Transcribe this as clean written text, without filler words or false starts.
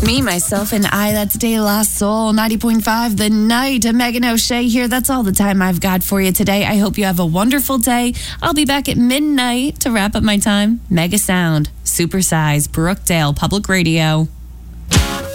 Me, Myself, and I, that's De La Soul, 90.5 The Night. Megan O'Shea here. That's all the time I've got for you today. I hope you have a wonderful day. I'll be back at midnight to wrap up my time. Mega Sound, Supersize, Brookdale Public Radio.